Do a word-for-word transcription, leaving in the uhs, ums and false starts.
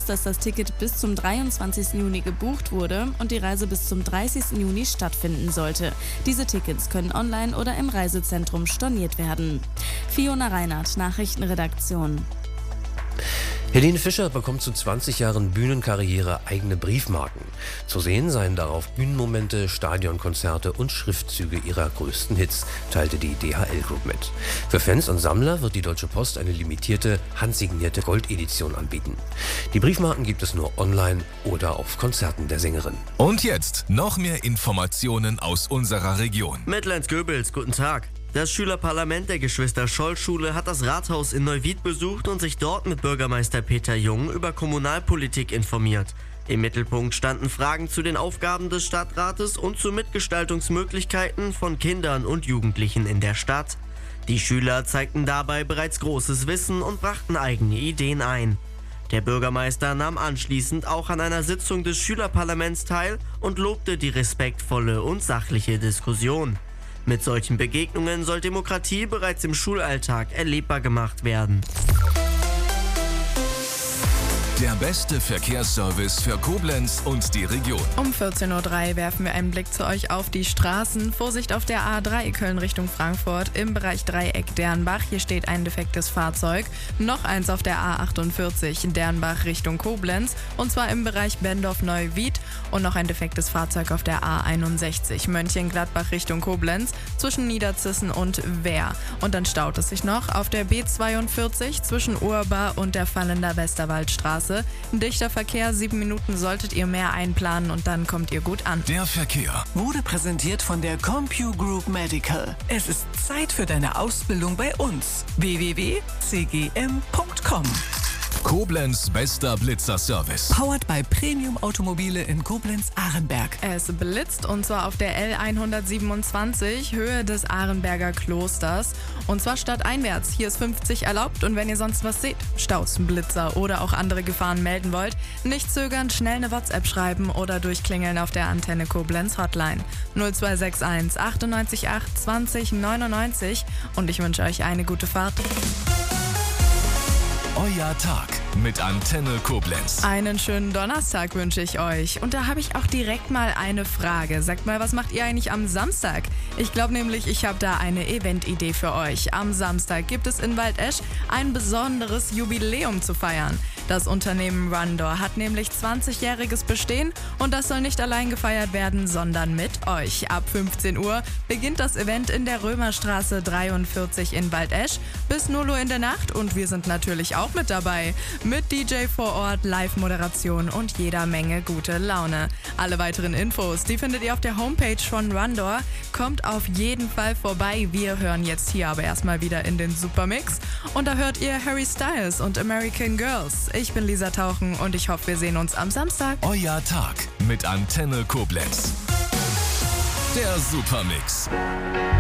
dass das Ticket bis zum dreiundzwanzigsten Juni gebucht wurde und die Reise bis zum dreißigsten Juni stattfinden sollte. Diese Tickets können online oder im Reisezentrum storniert werden. Fiona Reinhardt, Nachrichtenredaktion. Helene Fischer bekommt zu zwanzig Jahren Bühnenkarriere eigene Briefmarken. Zu sehen seien darauf Bühnenmomente, Stadionkonzerte und Schriftzüge ihrer größten Hits, teilte die D H L Group mit. Für Fans und Sammler wird die Deutsche Post eine limitierte, handsignierte Goldedition anbieten. Die Briefmarken gibt es nur online oder auf Konzerten der Sängerin. Und jetzt noch mehr Informationen aus unserer Region. Medlands-Göbels, guten Tag. Das Schülerparlament der Geschwister-Scholl-Schule hat das Rathaus in Neuwied besucht und sich dort mit Bürgermeister Peter Jung über Kommunalpolitik informiert. Im Mittelpunkt standen Fragen zu den Aufgaben des Stadtrates und zu Mitgestaltungsmöglichkeiten von Kindern und Jugendlichen in der Stadt. Die Schüler zeigten dabei bereits großes Wissen und brachten eigene Ideen ein. Der Bürgermeister nahm anschließend auch an einer Sitzung des Schülerparlaments teil und lobte die respektvolle und sachliche Diskussion. Mit solchen Begegnungen soll Demokratie bereits im Schulalltag erlebbar gemacht werden. Der beste Verkehrsservice für Koblenz und die Region. Um vierzehn Uhr drei werfen wir einen Blick zu euch auf die Straßen. Vorsicht auf der A drei Köln Richtung Frankfurt im Bereich Dreieck Dernbach. Hier steht ein defektes Fahrzeug. Noch eins auf der A achtundvierzig Dernbach Richtung Koblenz und zwar im Bereich Bendorf-Neuwied. Und noch ein defektes Fahrzeug auf der A einundsechzig Mönchengladbach Richtung Koblenz zwischen Niederzissen und Wehr. Und dann staut es sich noch auf der B zweiundvierzig zwischen Urbar und der Fallender Westerwaldstraße. Ein dichter Verkehr, sieben Minuten solltet ihr mehr einplanen und dann kommt ihr gut an. Der Verkehr wurde präsentiert von der CompuGroup Medical. Es ist Zeit für deine Ausbildung bei uns. w w w punkt c g m punkt com. Koblenz bester Blitzer-Service. Powered by Premium Automobile in Koblenz-Ahrenberg. Es blitzt und zwar auf der L hundertsiebenundzwanzig, Höhe des Ahrenberger Klosters. Und zwar stadteinwärts. Hier ist fünfzig erlaubt und wenn ihr sonst was seht, Staus, Blitzer oder auch andere Gefahren melden wollt, nicht zögern, schnell eine WhatsApp schreiben oder durchklingeln auf der Antenne Koblenz Hotline null zwei sechs eins achtundneunzig acht zwanzig neunundneunzig und ich wünsche euch eine gute Fahrt. Euer Tag mit Antenne Koblenz. Einen schönen Donnerstag wünsche ich euch. Und da habe ich auch direkt mal eine Frage. Sagt mal, was macht ihr eigentlich am Samstag? Ich glaube nämlich, ich habe da eine Eventidee für euch. Am Samstag gibt es in Waldesch ein besonderes Jubiläum zu feiern. Das Unternehmen Rundor hat nämlich zwanzigjähriges Bestehen und das soll nicht allein gefeiert werden, sondern mit euch. Ab fünfzehn Uhr beginnt das Event in der Römerstraße dreiundvierzig in Waldesch bis null Uhr in der Nacht und wir sind natürlich auch mit dabei. Mit D J vor Ort, Live-Moderation und jeder Menge gute Laune. Alle weiteren Infos, die findet ihr auf der Homepage von Rundor. Kommt auf jeden Fall vorbei. Wir hören jetzt hier aber erstmal wieder in den Supermix. Und da hört ihr Harry Styles und American Girls. Ich bin Lisa Tauchen und ich hoffe, wir sehen uns am Samstag. Euer Tag mit Antenne Koblenz. Der Supermix.